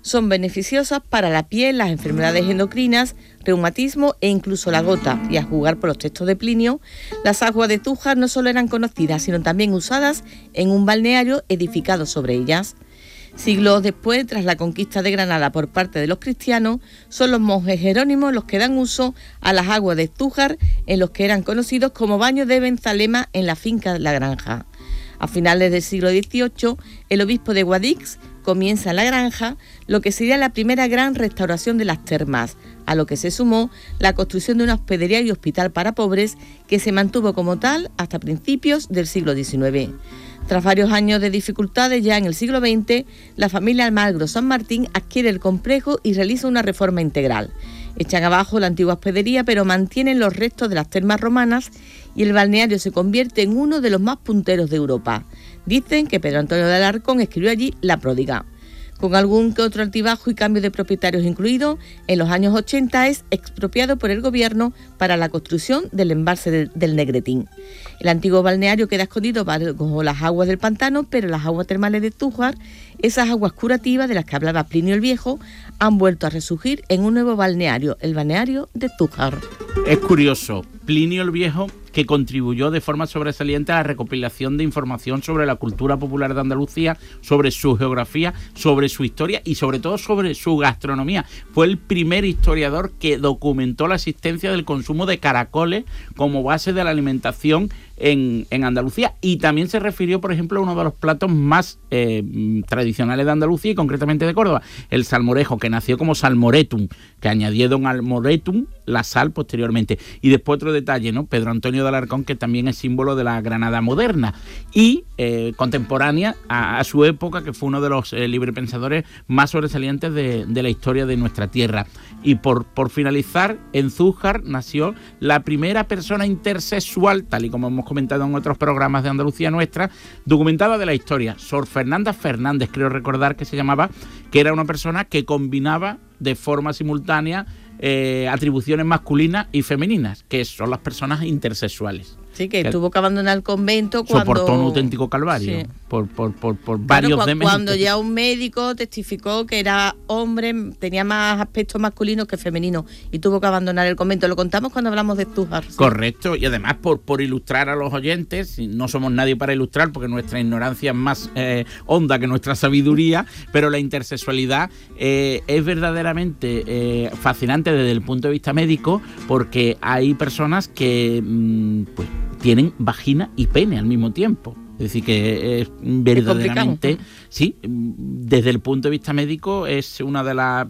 Son beneficiosas para la piel, las enfermedades endocrinas, reumatismo e incluso la gota. Y a jugar por los textos de Plinio, las aguas de Zújar no solo eran conocidas, sino también usadas en un balneario edificado sobre ellas. Siglos después, tras la conquista de Granada por parte de los cristianos, son los monjes jerónimos los que dan uso a las aguas de Zújar en los que eran conocidos como baños de Benzalema en la finca La Granja. A finales del siglo XVIII, el obispo de Guadix comienza en La Granja lo que sería la primera gran restauración de las termas, a lo que se sumó la construcción de una hospedería y hospital para pobres que se mantuvo como tal hasta principios del siglo XIX. Tras varios años de dificultades, ya en el siglo XX, la familia Almagro San Martín adquiere el complejo y realiza una reforma integral. Echan abajo la antigua hospedería, pero mantienen los restos de las termas romanas y el balneario se convierte en uno de los más punteros de Europa. Dicen que Pedro Antonio de Alarcón escribió allí La Pródiga. Con algún que otro altibajo y cambio de propietarios incluido, en los años 80 es expropiado por el gobierno para la construcción del embalse del Negretín. El antiguo balneario queda escondido bajo las aguas del pantano, pero las aguas termales de Zújar, esas aguas curativas de las que hablaba Plinio el Viejo, han vuelto a resurgir en un nuevo balneario, el balneario de Zújar. Es curioso, Plinio el Viejo, que contribuyó de forma sobresaliente a la recopilación de información sobre la cultura popular de Andalucía, sobre su geografía, sobre su historia y sobre todo sobre su gastronomía. Fue el primer historiador que documentó la existencia del consumo de caracoles como base de la alimentación en Andalucía, y también se refirió, por ejemplo, a uno de los platos más tradicionales de Andalucía y concretamente de Córdoba, el salmorejo, que nació como salmoretum, que añadieron al moretum la sal posteriormente. Y después otro detalle, ¿no? Pedro Antonio de Alarcón, que también es símbolo de la Granada moderna y contemporánea a su época, que fue uno de los librepensadores más sobresalientes de la historia de nuestra tierra. Y por finalizar, en Zújar nació la primera persona intersexual, tal y como hemos comentado en otros programas de Andalucía Nuestra, documentada de la historia, Sor Fernanda Fernández, creo recordar que se llamaba, que era una persona que combinaba de forma simultánea atribuciones masculinas y femeninas, que son las personas intersexuales. Sí, que tuvo que abandonar el convento cuando... Soportó un auténtico calvario, sí, por varios deméritos. Cuando ya un médico testificó que era hombre, tenía más aspectos masculinos que femeninos y tuvo que abandonar el convento. Lo contamos cuando hablamos de Zújar. ¿Sí? Correcto, y además por ilustrar a los oyentes, no somos nadie para ilustrar porque nuestra ignorancia es más honda que nuestra sabiduría, pero la intersexualidad es verdaderamente fascinante desde el punto de vista médico, porque hay personas que pues tienen vagina y pene al mismo tiempo. Es decir, que es verdaderamente, sí, desde el punto de vista médico es una de las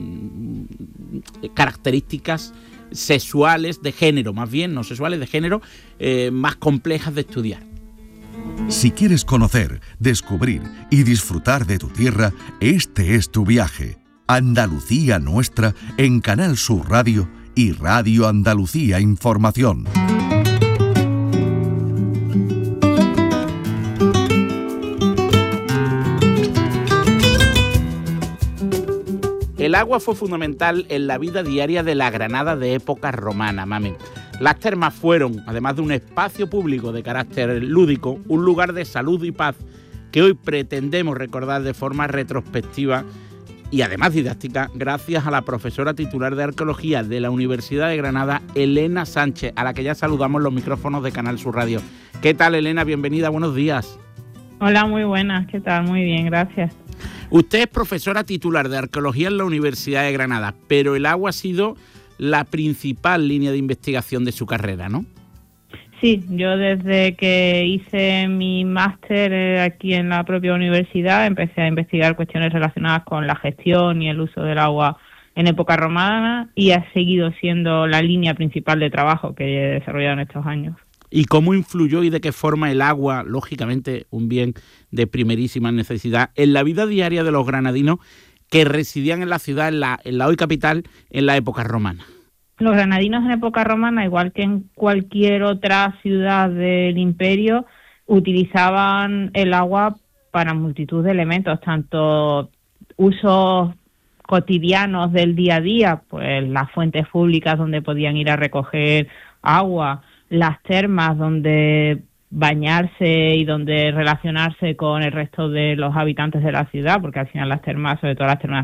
características sexuales de género, más bien, no sexuales, de género, más complejas de estudiar. Si quieres conocer, descubrir y disfrutar de tu tierra, este es tu viaje. Andalucía Nuestra en Canal Sur Radio y Radio Andalucía Información. El agua fue fundamental en la vida diaria de la Granada de época romana, mami. Las termas fueron, además de un espacio público de carácter lúdico, un lugar de salud y paz que hoy pretendemos recordar de forma retrospectiva y además didáctica, gracias a la profesora titular de Arqueología de la Universidad de Granada, Elena Sánchez, a la que ya saludamos los micrófonos de Canal Sur Radio. ¿Qué tal, Elena? Bienvenida, buenos días. Hola, muy buenas, ¿qué tal? Muy bien, gracias. Usted es profesora titular de Arqueología en la Universidad de Granada, pero el agua ha sido la principal línea de investigación de su carrera, ¿no? Sí, yo desde que hice mi máster aquí en la propia universidad empecé a investigar cuestiones relacionadas con la gestión y el uso del agua en época romana y ha seguido siendo la línea principal de trabajo que he desarrollado en estos años. ¿Y cómo influyó y de qué forma el agua, lógicamente un bien de primerísima necesidad, en la vida diaria de los granadinos que residían en la ciudad, en la hoy capital, en la época romana? Los granadinos en época romana, igual que en cualquier otra ciudad del imperio, utilizaban el agua para multitud de elementos, tanto usos cotidianos del día a día, pues las fuentes públicas donde podían ir a recoger agua, las termas donde bañarse y donde relacionarse con el resto de los habitantes de la ciudad, porque al final las termas, sobre todo las termas